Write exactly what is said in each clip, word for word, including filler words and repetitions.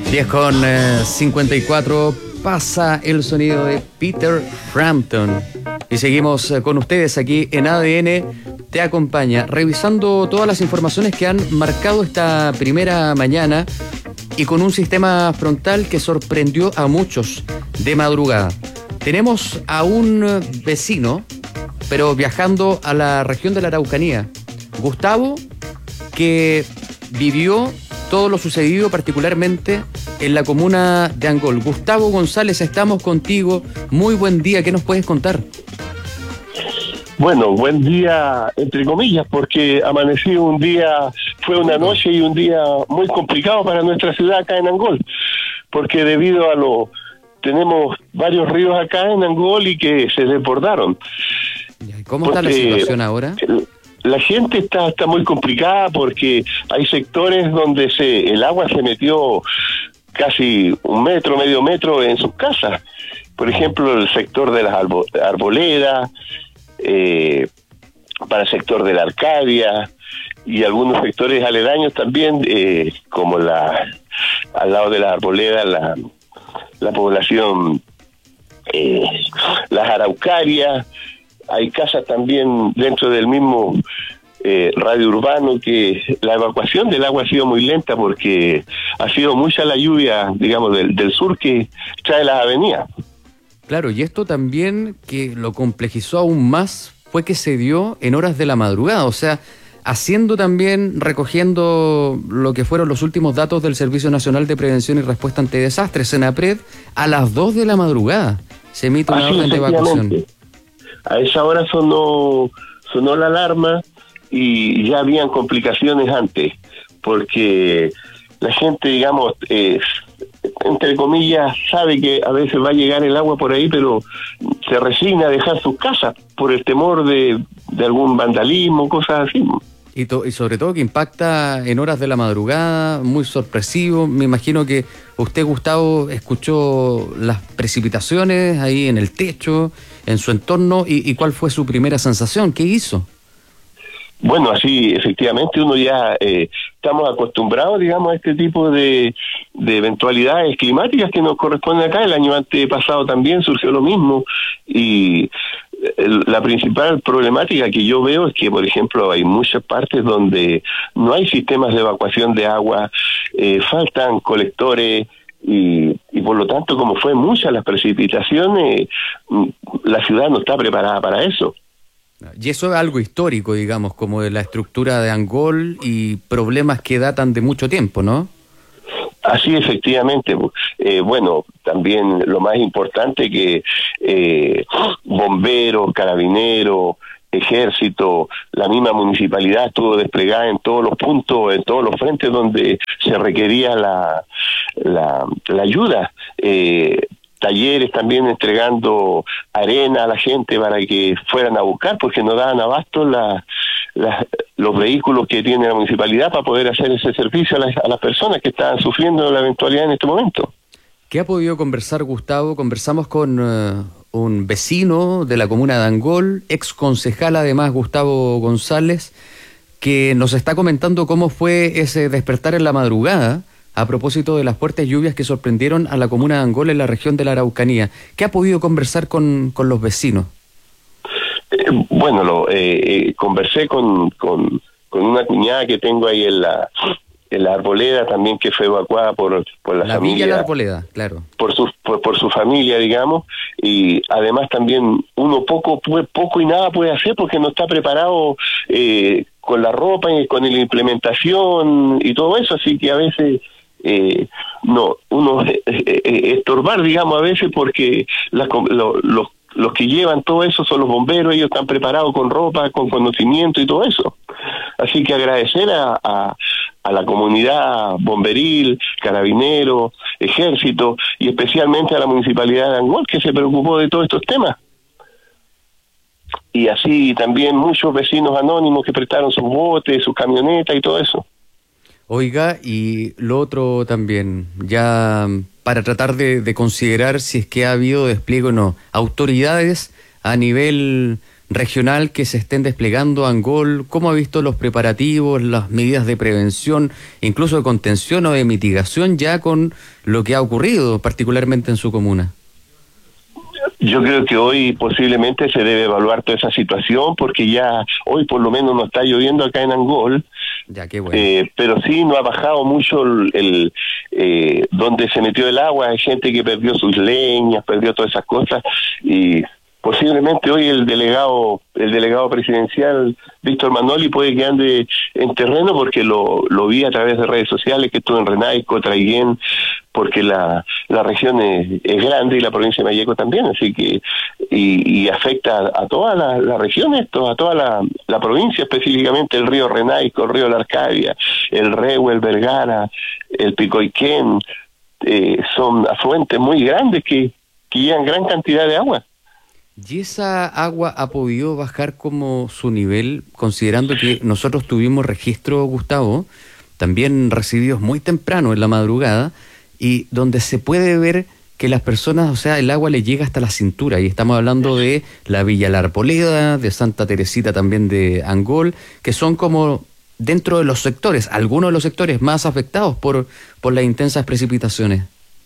diez con cincuenta y cuatro pasa el sonido de Peter Frampton. Y seguimos con ustedes aquí en A D N Te Acompaña, revisando todas las informaciones que han marcado esta primera mañana y con un sistema frontal que sorprendió a muchos de madrugada. Tenemos a un vecino, pero viajando a la región de la Araucanía, Gustavo, que vivió todo lo sucedido particularmente en la comuna de Angol. Gustavo González, estamos contigo. Muy buen día, ¿qué nos puedes contar? Bueno, buen día, entre comillas, porque amaneció un día, fue una noche y un día muy complicado para nuestra ciudad acá en Angol, porque debido a lo, tenemos varios ríos acá en Angol y que se desbordaron. ¿Cómo está la situación ahora? El, La gente está, está muy complicada porque hay sectores donde se el agua se metió casi un metro, medio metro en sus casas. Por ejemplo, el sector de las arbo, arboledas, eh, para el sector de la Arcadia y algunos sectores aledaños también, eh, como la al lado de las arboledas, la, la población, eh, las araucarias. Hay casas también dentro del mismo eh, radio urbano que la evacuación del agua ha sido muy lenta porque ha sido mucha la lluvia, digamos, del, del sur que trae las avenidas. Claro, y esto también que lo complejizó aún más fue que se dio en horas de la madrugada, o sea, haciendo también, recogiendo lo que fueron los últimos datos del Servicio Nacional de Prevención y Respuesta ante Desastres, SENAPRED, a las dos de la madrugada se emite una Así, orden de evacuación. A esa hora sonó sonó la alarma y ya habían complicaciones antes, porque la gente, digamos, eh, entre comillas, sabe que a veces va a llegar el agua por ahí, pero se resigna a dejar sus casas por el temor de, de algún vandalismo, cosas así. Y, to, y sobre todo que impacta en horas de la madrugada, muy sorpresivo. Me imagino que usted, Gustavo, escuchó las precipitaciones ahí en el techo, en su entorno, y, y ¿cuál fue su primera sensación? ¿Qué hizo? Bueno, así, efectivamente, uno ya eh, estamos acostumbrados, digamos, a este tipo de, de eventualidades climáticas que nos corresponden acá. El año antepasado también surgió lo mismo, y la principal problemática que yo veo es que, por ejemplo, hay muchas partes donde no hay sistemas de evacuación de agua, eh, faltan colectores y, y por lo tanto, como fue muchas las precipitaciones, la ciudad no está preparada para eso. Y eso es algo histórico, digamos, como de la estructura de Angol y problemas que datan de mucho tiempo, ¿no? Así, efectivamente. Eh, bueno, también lo más importante que eh, bomberos, carabineros, ejército, la misma municipalidad estuvo desplegada en todos los puntos, en todos los frentes donde se requería la, la, la ayuda. Eh, talleres también entregando arena a la gente para que fueran a buscar, porque no daban abasto la, la, los vehículos que tiene la municipalidad para poder hacer ese servicio a las, a las personas que estaban sufriendo la eventualidad en este momento. ¿Qué ha podido conversar, Gustavo? Conversamos con uh, un vecino de la comuna de Angol, ex concejal además, Gustavo González, que nos está comentando cómo fue ese despertar en la madrugada a propósito de las fuertes lluvias que sorprendieron a la comuna de Angol en la región de la Araucanía. ¿Qué ha podido conversar con, con los vecinos? Eh, bueno, lo, eh, eh, conversé con, con, con una cuñada que tengo ahí en la, en la Arboleda también, que fue evacuada por, por la, la familia. Villa La Arboleda, claro. Por su, por, por su familia, digamos, y además también uno poco, poco y nada puede hacer porque no está preparado eh, con la ropa y con la implementación y todo eso, así que a veces... Eh, no, uno eh, eh, estorbar, digamos, a veces porque la, lo, los, los que llevan todo eso son los bomberos, ellos están preparados con ropa, con conocimiento y todo eso. Así que agradecer a, a, a la comunidad bomberil, carabinero, ejército y especialmente a la municipalidad de Angol, que se preocupó de todos estos temas. Y así también muchos vecinos anónimos que prestaron sus botes, sus camionetas y todo eso. Oiga, y lo otro también, ya para tratar de, de considerar si es que ha habido despliegue o no, autoridades a nivel regional que se estén desplegando Angol? ¿Cómo ha visto los preparativos, las medidas de prevención, incluso de contención o de mitigación ya con lo que ha ocurrido particularmente en su comuna? Yo creo que hoy posiblemente se debe evaluar toda esa situación porque ya hoy por lo menos no está lloviendo acá en Angol. Ya, qué bueno. Eh, pero sí no ha bajado mucho el, el eh, donde se metió el agua. Hay gente que perdió sus leñas, perdió todas esas cosas y posiblemente hoy el delegado el delegado presidencial Víctor Manoli puede que ande en terreno porque lo, lo vi a través de redes sociales que estuvo en Renaico, Traiguén, porque la, la región es, es grande y la provincia de Malleco también, así que y, y afecta a, a toda la, la región esto, a toda la, la provincia, específicamente el río Renaico, el río La Arcadia, el Rehue, el Vergara, el Picoiquén, eh, son afluentes muy grandes que, que llevan gran cantidad de agua. ¿Y esa agua ha podido bajar como su nivel, considerando que nosotros tuvimos registro, Gustavo, también recibidos muy temprano en la madrugada, y donde se puede ver que las personas, o sea, el agua le llega hasta la cintura, y estamos hablando de la Villa La Arboleda, de Santa Teresita también de Angol, que son como dentro de los sectores, algunos de los sectores más afectados por, por las intensas precipitaciones?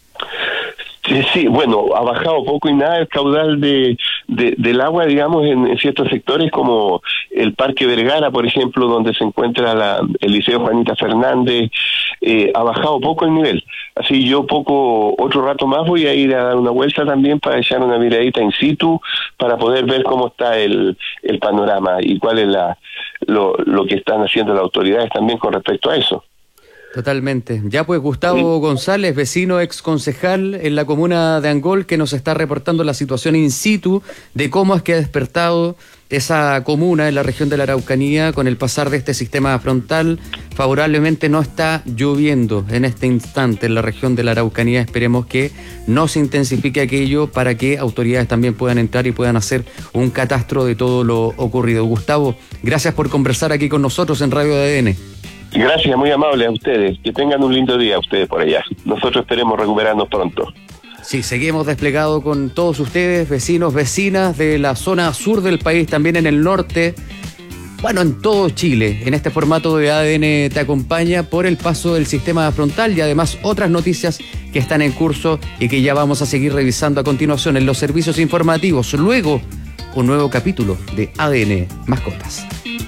Sí, sí, bueno, ha bajado poco y nada el caudal de, de del agua, digamos, en, en ciertos sectores como el Parque Vergara, por ejemplo, donde se encuentra la, el Liceo Juanita Fernández, eh, ha bajado poco el nivel. Así yo poco, otro rato más voy a ir a dar una vuelta también para echar una miradita in situ, para poder ver cómo está el, el panorama y cuál es la lo, lo que están haciendo las autoridades también con respecto a eso. Totalmente. Ya pues Gustavo González, vecino ex concejal en la comuna de Angol, que nos está reportando la situación in situ de cómo es que ha despertado esa comuna en la región de la Araucanía con el pasar de este sistema frontal. Favorablemente no está lloviendo en este instante en la región de la Araucanía. Esperemos que no se intensifique aquello para que autoridades también puedan entrar y puedan hacer un catastro de todo lo ocurrido. Gustavo, gracias por conversar aquí con nosotros en Radio A D N. Gracias, muy amable a ustedes. Que tengan un lindo día ustedes por allá. Nosotros esperemos recuperarnos pronto. Sí, seguimos desplegados con todos ustedes, vecinos, vecinas de la zona sur del país, también en el norte, bueno, en todo Chile, en este formato de A D N Te Acompaña por el paso del sistema frontal y además otras noticias que están en curso y que ya vamos a seguir revisando a continuación en los servicios informativos. Luego, un nuevo capítulo de A D N Mascotas.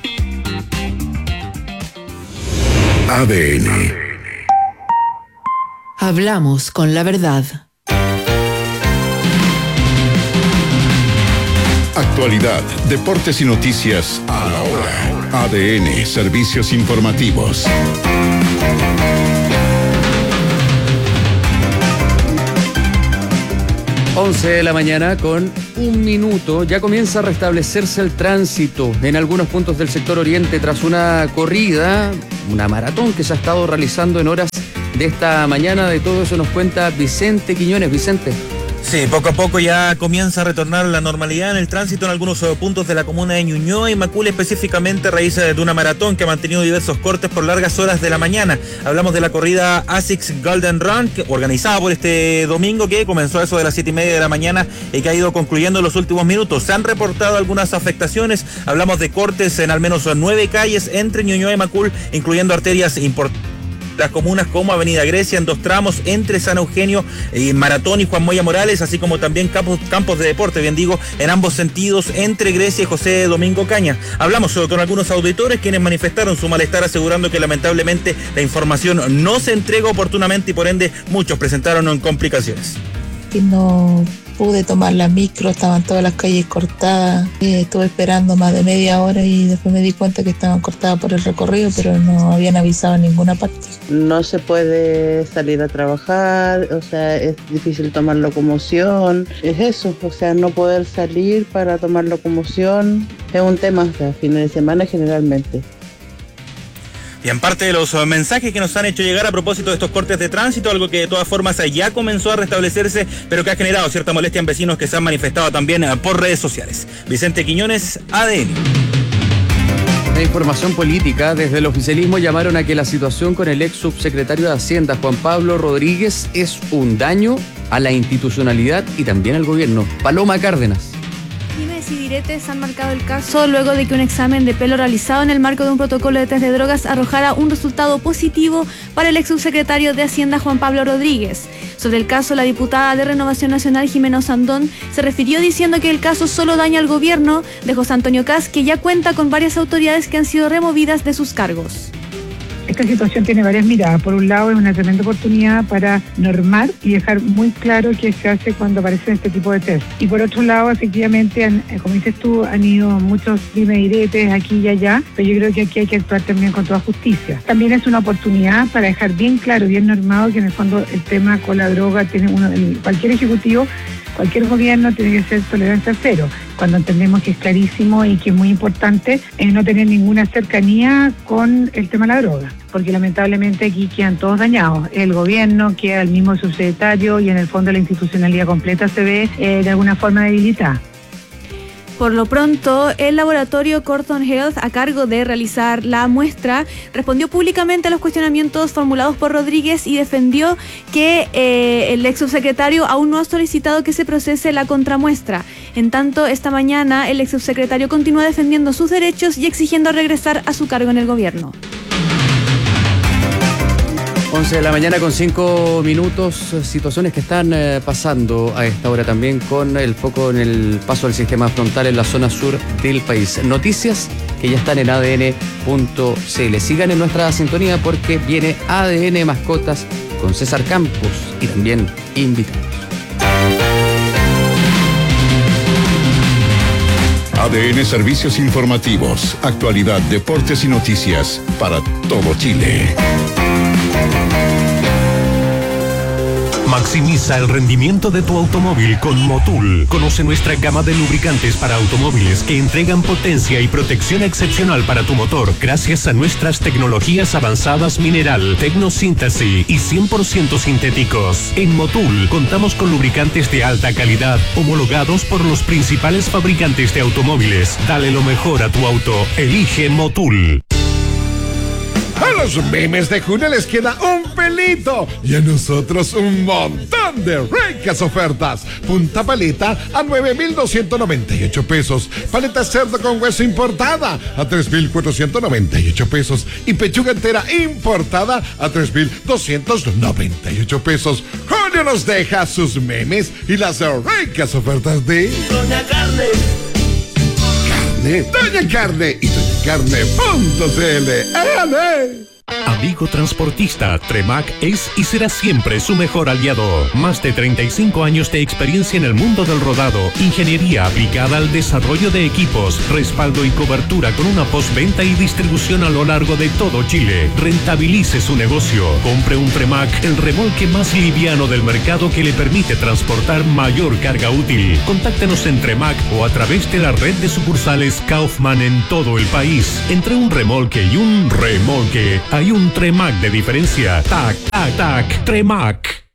A D N. Hablamos con la verdad. Actualidad, deportes y noticias a la hora. A D N, servicios informativos. once de la mañana con un minuto. Ya comienza a restablecerse el tránsito en algunos puntos del sector oriente tras una corrida, una maratón que se ha estado realizando en horas de esta mañana. De todo eso nos cuenta Vicente Quiñones. Vicente. Sí, poco a poco ya comienza a retornar la normalidad en el tránsito en algunos puntos de la comuna de Ñuñoa y Macul, específicamente a raíz de una maratón que ha mantenido diversos cortes por largas horas de la mañana. Hablamos de la corrida ASICS Golden Run, que, organizada por este domingo, que comenzó a eso de las siete y media de la mañana y que ha ido concluyendo en los últimos minutos. Se han reportado algunas afectaciones, hablamos de cortes en al menos nueve calles entre Ñuñoa y Macul, incluyendo arterias importantes. Las comunas como Avenida Grecia en dos tramos entre San Eugenio y Maratón y Juan Moya Morales, así como también campos, campos de deporte, bien digo, en ambos sentidos entre Grecia y José Domingo Caña. Hablamos con algunos auditores quienes manifestaron su malestar asegurando que lamentablemente la información no se entrega oportunamente y por ende muchos presentaron complicaciones. Que no pude tomar la micro, estaban todas las calles cortadas, eh, estuve esperando más de media hora y después me di cuenta que estaban cortadas por el recorrido, pero no habían avisado en ninguna parte. No se puede salir a trabajar, o sea, es difícil tomar locomoción, es eso, o sea, no poder salir para tomar locomoción es un tema hasta fines de semana generalmente. Y en parte de los mensajes que nos han hecho llegar a propósito de estos cortes de tránsito, algo que de todas formas ya comenzó a restablecerse, pero que ha generado cierta molestia en vecinos que se han manifestado también por redes sociales. Vicente Quiñones, A D N. La información política, desde el oficialismo llamaron a que la situación con el ex subsecretario de Hacienda, Juan Pablo Rodríguez, es un daño a la institucionalidad y también al gobierno. Paloma Cárdenas. dimes y diretes han marcado el caso luego de que un examen de pelo realizado en el marco de un protocolo de test de drogas arrojara un resultado positivo para el ex subsecretario de Hacienda Juan Pablo Rodríguez. Sobre el caso, la diputada de Renovación Nacional Jimena Osandón se refirió diciendo que el caso solo daña al gobierno de José Antonio Kast, que ya cuenta con varias autoridades que han sido removidas de sus cargos. Esta situación tiene varias miradas. Por un lado, es una tremenda oportunidad para normar y dejar muy claro qué se hace cuando aparecen este tipo de test. Y por otro lado, efectivamente, han, como dices tú, han ido muchos dime y diretes aquí y allá, pero yo creo que aquí hay que actuar también con toda justicia. También es una oportunidad para dejar bien claro, bien normado, que en el fondo el tema con la droga tiene uno, el, cualquier ejecutivo, cualquier gobierno tiene que ser tolerancia cero, cuando entendemos que es clarísimo y que es muy importante eh, no tener ninguna cercanía con el tema de la droga, porque lamentablemente aquí quedan todos dañados. El gobierno, queda el mismo subsecretario y en el fondo la institucionalidad completa se ve eh, de alguna forma debilitada. Por lo pronto, el laboratorio Corton Health, a cargo de realizar la muestra, respondió públicamente a los cuestionamientos formulados por Rodríguez y defendió que eh, el ex subsecretario aún no ha solicitado que se procese la contramuestra. En tanto, esta mañana el ex subsecretario continúa defendiendo sus derechos y exigiendo regresar a su cargo en el gobierno. once de la mañana con cinco minutos, situaciones que están eh, pasando a esta hora también con el foco en el paso del sistema frontal en la zona sur del país. Noticias que ya están en A D N punto C L. Sigan en nuestra sintonía porque viene A D N Mascotas con César Campos y también invitados. A D N Servicios Informativos, actualidad, deportes y noticias para todo Chile. Maximiza el rendimiento de tu automóvil con Motul. Conoce nuestra gama de lubricantes para automóviles que entregan potencia y protección excepcional para tu motor gracias a nuestras tecnologías avanzadas mineral, tecnosíntesis y cien por ciento sintéticos. En Motul contamos con lubricantes de alta calidad homologados por los principales fabricantes de automóviles. Dale lo mejor a tu auto. Elige Motul. A los memes de junio les queda un pelito y a nosotros un montón de ricas ofertas. Punta paleta a nueve mil doscientos noventa y ocho pesos. Paleta cerdo con hueso importada a tres mil cuatrocientos noventa y ocho pesos. Y pechuga entera importada a tres mil doscientos noventa y ocho pesos. Junio nos deja sus memes y las ricas ofertas de Doña Carne. Doña Carne y doña carne punto c l. ¡Ale! Amigo transportista, Tremac es y será siempre su mejor aliado. Más de treinta y cinco años de experiencia en el mundo del rodado, ingeniería aplicada al desarrollo de equipos, respaldo y cobertura con una postventa y distribución a lo largo de todo Chile. Rentabilice su negocio. Compre un Tremac, el remolque más liviano del mercado que le permite transportar mayor carga útil. Contáctenos en Tremac o a través de la red de sucursales Kaufman en todo el país. Entre un remolque y un remolque hay un Tremac de diferencia. Tac, tac, tac, Tremac.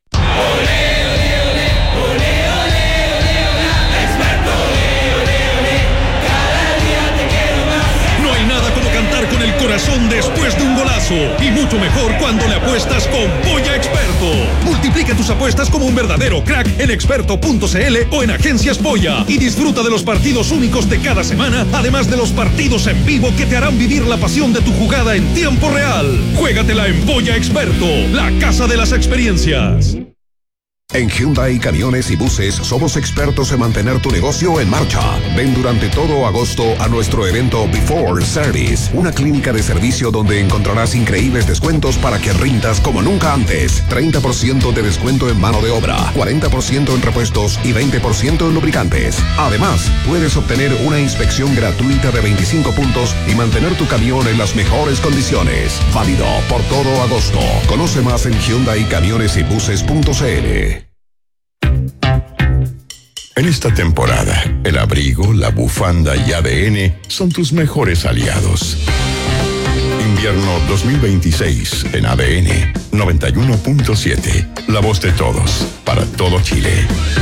No hay nada como cantar con el corazón después de un golazo. Y mucho mejor cuando le apuestas con Polla Experto. Multiplica tus apuestas como un verdadero crack en experto punto c l o en Agencias Polla. Y disfruta de los partidos únicos de cada semana, además de los partidos en vivo que te harán vivir la pasión de tu jugada en tiempo real. Juégatela en Polla Experto, la casa de las experiencias. En Hyundai Camiones y Buses somos expertos en mantener tu negocio en marcha. Ven durante todo agosto a nuestro evento Before Service, una clínica de servicio donde encontrarás increíbles descuentos para que rindas como nunca antes. treinta por ciento de descuento en mano de obra, cuarenta por ciento en repuestos y veinte por ciento en lubricantes. Además, puedes obtener una inspección gratuita de veinticinco puntos y mantener tu camión en las mejores condiciones. Válido por todo agosto. Conoce más en Hyundai Camiones y Buses punto c l. En esta temporada, el abrigo, la bufanda y A D N son tus mejores aliados. Invierno dos mil veintiséis en A D N noventa y uno punto siete. La voz de todos, para todo Chile.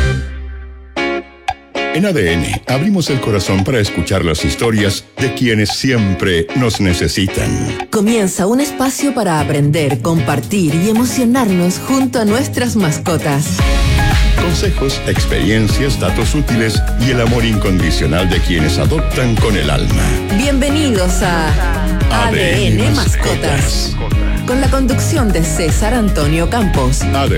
En A D N abrimos el corazón para escuchar las historias de quienes siempre nos necesitan. Comienza un espacio para aprender, compartir y emocionarnos junto a nuestras mascotas. Consejos, experiencias, datos útiles y el amor incondicional de quienes adoptan con el alma. Bienvenidos a A D N Mascotas. Con la conducción de César Antonio Campos. A D